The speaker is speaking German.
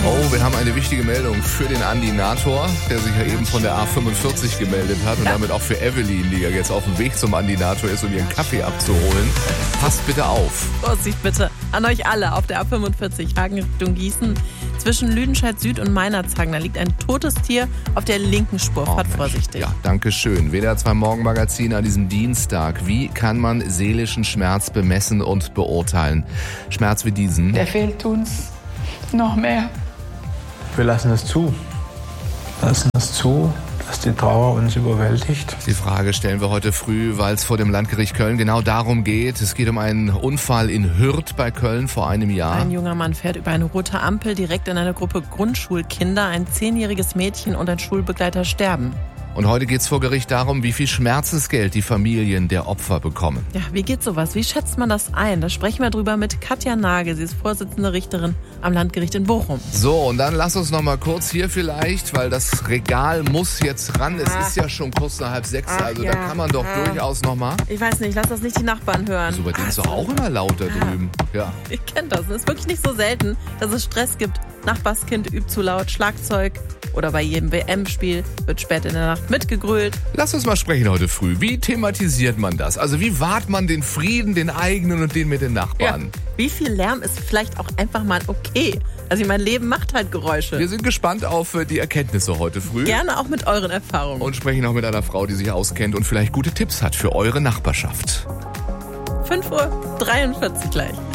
Oh, wir haben eine wichtige Meldung für den Andinator, der sich ja eben von der A45 gemeldet hat und damit auch für Evelyn, die ja jetzt auf dem Weg zum Andinator ist, um ihren Kaffee abzuholen. Passt bitte auf. Vorsicht bitte an euch alle auf der A45 Hagen Richtung Gießen. Zwischen Lüdenscheid Süd und Meinerzhagen, da liegt ein totes Tier auf der linken Spur. Fahrt vorsichtig. Ja, danke schön. WDR 2 Morgenmagazin an diesem Dienstag. Wie kann man seelischen Schmerz bemessen und beurteilen? Schmerz wie diesen. Der fehlt uns noch mehr. Wir lassen es zu. Lassen es zu, dass die Trauer uns überwältigt. Die Frage stellen wir heute früh, weil es vor dem Landgericht Köln genau darum geht. Es geht um einen Unfall in Hürth bei Köln vor einem Jahr. Ein junger Mann fährt über eine rote Ampel direkt in eine Gruppe Grundschulkinder. Ein 10-jähriges Mädchen und ein Schulbegleiter sterben. Und heute geht es vor Gericht darum, wie viel Schmerzensgeld die Familien der Opfer bekommen. Ja, wie geht sowas? Wie schätzt man das ein? Da sprechen wir drüber mit Katja Nagel. Sie ist Vorsitzende Richterin am Landgericht in Bochum. So, und dann lass uns noch mal kurz hier vielleicht, weil das Regal muss jetzt ran. Es ist ja schon kurz nach 5:30, also ja. Da kann man doch durchaus noch mal. Ich weiß nicht, lass das nicht die Nachbarn hören. So, bei denen ist doch auch immer laut da drüben. Ja. Ich kenne das. Es ist wirklich nicht so selten, dass es Stress gibt. Nachbarskind übt zu laut Schlagzeug oder bei jedem WM-Spiel wird spät in der Nacht mitgegrölt. Lass uns mal sprechen heute früh. Wie thematisiert man das? Also wie wahrt man den Frieden, den eigenen und den mit den Nachbarn? Ja. Wie viel Lärm ist vielleicht auch einfach mal okay? Also mein Leben macht halt Geräusche. Wir sind gespannt auf die Erkenntnisse heute früh. Gerne auch mit euren Erfahrungen. Und sprechen auch mit einer Frau, die sich auskennt und vielleicht gute Tipps hat für eure Nachbarschaft. 5:43 Uhr gleich.